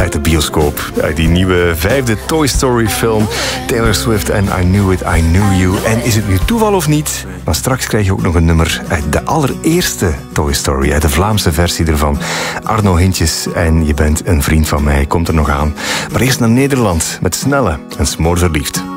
uit de bioscoop. Uit die nieuwe 5e Toy Story film. Taylor Swift en I Knew It, I Knew You. En is het nu toeval of niet? Maar straks krijg je ook nog een nummer uit de allereerste Toy Story. Uit de Vlaamse versie ervan. Arno Hintjes en Je bent een vriend van mij komt er nog aan. Maar eerst naar Nederland met Snelle en Smoor verliefd.